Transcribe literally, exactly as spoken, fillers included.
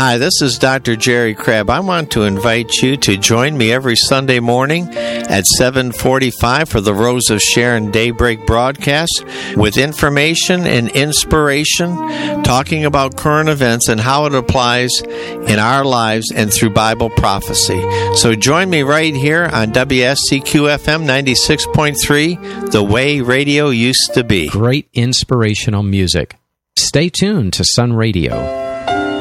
Hi, this is Doctor Jerry Crabb. I want to invite you to join me every Sunday morning at seven forty-five for the Rose of Sharon Daybreak broadcast with information and inspiration, talking about current events and how it applies in our lives and through Bible prophecy. So join me right here on W S C Q F M ninety-six point three, the way radio used to be. Great inspirational music. Stay tuned to Sun Radio.